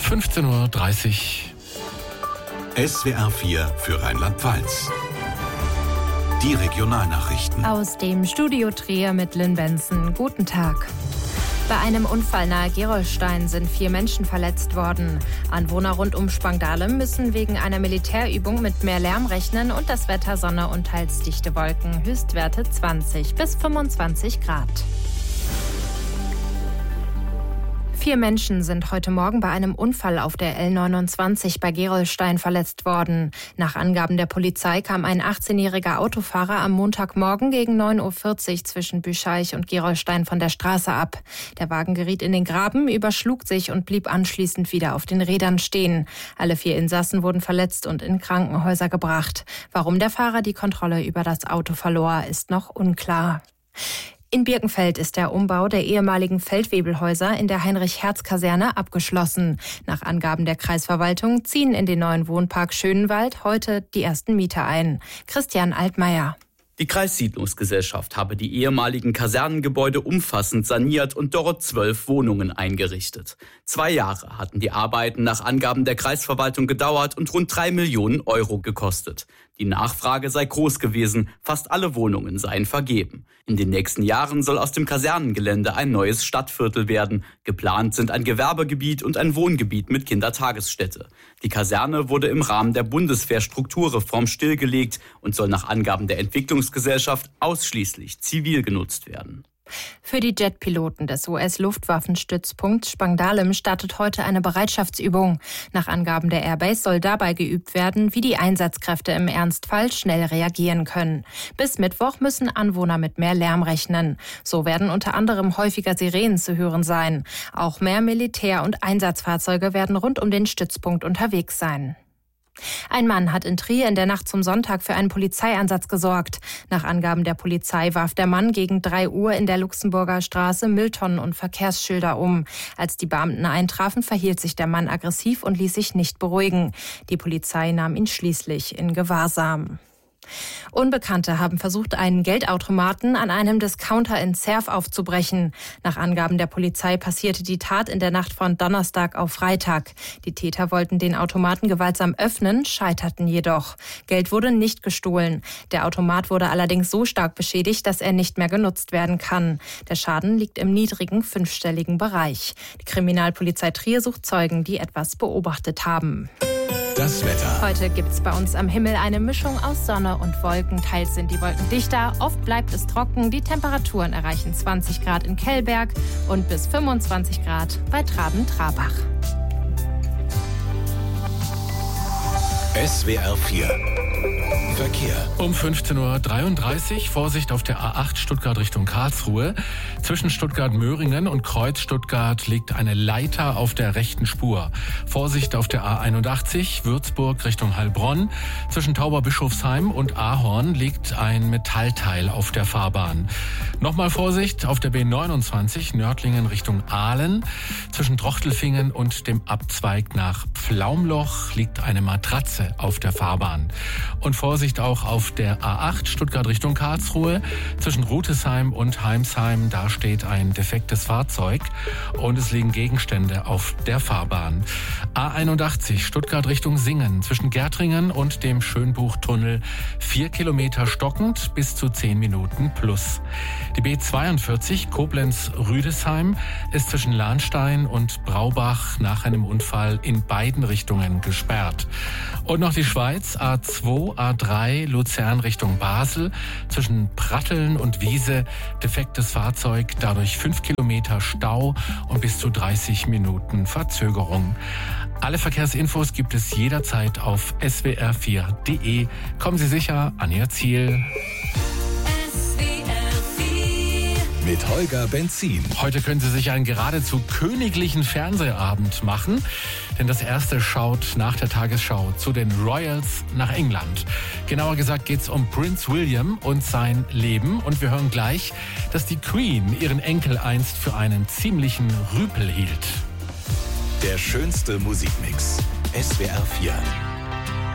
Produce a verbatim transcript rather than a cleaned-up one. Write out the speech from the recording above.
fünfzehn Uhr dreißig. S W R vier für Rheinland-Pfalz. Die Regionalnachrichten. Aus dem Studio Trier mit Lynn Benson. Guten Tag. Bei einem Unfall nahe Gerolstein sind vier Menschen verletzt worden. Anwohner rund um Spangdahlem müssen wegen einer Militärübung mit mehr Lärm rechnen und das Wetter Sonne und teils dichte Wolken. Höchstwerte zwanzig bis fünfundzwanzig Grad. Vier Menschen sind heute Morgen bei einem Unfall auf der L neunundzwanzig bei Gerolstein verletzt worden. Nach Angaben der Polizei kam ein achtzehnjähriger Autofahrer am Montagmorgen gegen neun Uhr vierzig zwischen Büscheich und Gerolstein von der Straße ab. Der Wagen geriet in den Graben, überschlug sich und blieb anschließend wieder auf den Rädern stehen. Alle vier Insassen wurden verletzt und in Krankenhäuser gebracht. Warum der Fahrer die Kontrolle über das Auto verlor, ist noch unklar. In Birkenfeld ist der Umbau der ehemaligen Feldwebelhäuser in der Heinrich-Herz-Kaserne abgeschlossen. Nach Angaben der Kreisverwaltung ziehen in den neuen Wohnpark Schönenwald heute die ersten Mieter ein. Christian Altmaier. Die Kreissiedlungsgesellschaft habe die ehemaligen Kasernengebäude umfassend saniert und dort zwölf Wohnungen eingerichtet. Zwei Jahre hatten die Arbeiten nach Angaben der Kreisverwaltung gedauert und rund drei Millionen Euro gekostet. Die Nachfrage sei groß gewesen, fast alle Wohnungen seien vergeben. In den nächsten Jahren soll aus dem Kasernengelände ein neues Stadtviertel werden. Geplant sind ein Gewerbegebiet und ein Wohngebiet mit Kindertagesstätte. Die Kaserne wurde im Rahmen der Bundeswehr-Strukturreform stillgelegt und soll nach Angaben der Entwicklungsgesellschaft ausschließlich zivil genutzt werden. Für die Jetpiloten des U S-Luftwaffenstützpunkts Spangdahlem startet heute eine Bereitschaftsübung. Nach Angaben der Airbase soll dabei geübt werden, wie die Einsatzkräfte im Ernstfall schnell reagieren können. Bis Mittwoch müssen Anwohner mit mehr Lärm rechnen. So werden unter anderem häufiger Sirenen zu hören sein. Auch mehr Militär- und Einsatzfahrzeuge werden rund um den Stützpunkt unterwegs sein. Ein Mann hat in Trier in der Nacht zum Sonntag für einen Polizeieinsatz gesorgt. Nach Angaben der Polizei warf der Mann gegen drei Uhr in der Luxemburger Straße Mülltonnen und Verkehrsschilder um. Als die Beamten eintrafen, verhielt sich der Mann aggressiv und ließ sich nicht beruhigen. Die Polizei nahm ihn schließlich in Gewahrsam. Unbekannte haben versucht, einen Geldautomaten an einem Discounter in Zerf aufzubrechen. Nach Angaben der Polizei passierte die Tat in der Nacht von Donnerstag auf Freitag. Die Täter wollten den Automaten gewaltsam öffnen, scheiterten jedoch. Geld wurde nicht gestohlen. Der Automat wurde allerdings so stark beschädigt, dass er nicht mehr genutzt werden kann. Der Schaden liegt im niedrigen fünfstelligen Bereich. Die Kriminalpolizei Trier sucht Zeugen, die etwas beobachtet haben. Das Wetter. Heute gibt es bei uns am Himmel eine Mischung aus Sonne und Wolken. Teils sind die Wolken dichter, oft bleibt es trocken. Die Temperaturen erreichen zwanzig Grad in Kellberg und bis fünfundzwanzig Grad bei Traben-Trabach. S W R vier Verkehr. Um fünfzehn Uhr dreiunddreißig, Vorsicht auf der A acht Stuttgart Richtung Karlsruhe. Zwischen Stuttgart-Möhringen und Kreuz Stuttgart liegt eine Leiter auf der rechten Spur. Vorsicht auf der A einundachtzig, Würzburg Richtung Heilbronn. Zwischen Tauberbischofsheim und Ahorn liegt ein Metallteil auf der Fahrbahn. Nochmal Vorsicht auf der B neunundzwanzig, Nördlingen Richtung Aalen. Zwischen Trochtelfingen und dem Abzweig nach Pflaumloch liegt eine Matratze auf der Fahrbahn. Und Vorsicht auch auf der A acht Stuttgart Richtung Karlsruhe. Zwischen Rutesheim und Heimsheim, da steht ein defektes Fahrzeug und es liegen Gegenstände auf der Fahrbahn. A einundachtzig Stuttgart Richtung Singen. Zwischen Gärtringen und dem Schönbuchtunnel vier Kilometer stockend bis zu zehn Minuten plus. Die B zweiundvierzig Koblenz-Rüdesheim ist zwischen Lahnstein und Braubach nach einem Unfall in beiden Richtungen gesperrt. Und noch die Schweiz, A zwei, A drei, Luzern Richtung Basel. Zwischen Pratteln und Wiese defektes Fahrzeug, dadurch fünf Kilometer Stau und bis zu dreißig Minuten Verzögerung. Alle Verkehrsinfos gibt es jederzeit auf S W R vier Punkt de. Kommen Sie sicher an Ihr Ziel. Mit Holger Benzin. Heute können Sie sich einen geradezu königlichen Fernsehabend machen, denn das erste schaut nach der Tagesschau zu den Royals nach England. Genauer gesagt geht es um Prinz William und sein Leben und wir hören gleich, dass die Queen ihren Enkel einst für einen ziemlichen Rüpel hielt. Der schönste Musikmix. S W R vier.